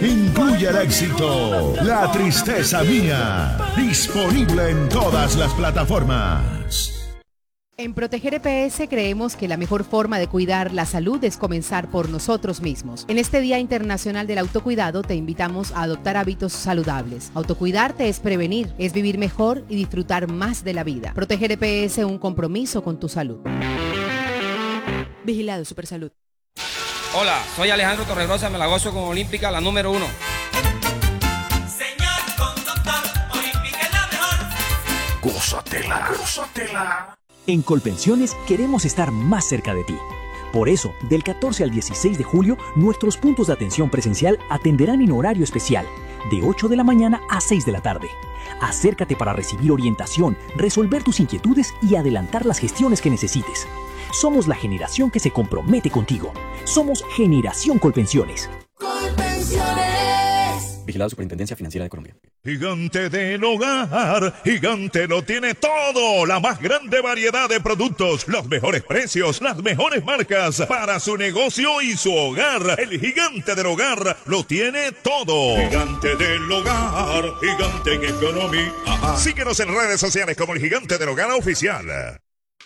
incluye el éxito La Tristeza Mía, disponible en todas las plataformas. En Proteger EPS creemos que la mejor forma de cuidar la salud es comenzar por nosotros mismos. En este Día Internacional del Autocuidado te invitamos a adoptar hábitos saludables. Autocuidarte es prevenir, es vivir mejor y disfrutar más de la vida. Proteger EPS, un compromiso con tu salud. Vigilado Supersalud. Hola, soy Alejandro Torregrosa, me la gozo con Olímpica, la número 1. Señor conductor, Olímpica es la mejor. Gózatela, gózatela. En Colpensiones queremos estar más cerca de ti. Por eso, del 14 al 16 de julio, nuestros puntos de atención presencial atenderán en horario especial, de 8 de la mañana a 6 de la tarde. Acércate para recibir orientación, resolver tus inquietudes y adelantar las gestiones que necesites. Somos la generación que se compromete contigo. Somos Generación Colpensiones. Colpensiones. Vigilado Superintendencia Financiera de Colombia. Gigante del Hogar, Gigante lo tiene todo, la más grande variedad de productos, los mejores precios, las mejores marcas para su negocio y su hogar. El Gigante del Hogar lo tiene todo. Gigante del Hogar, Gigante en economía. Síguenos en redes sociales como el Gigante del Hogar Oficial.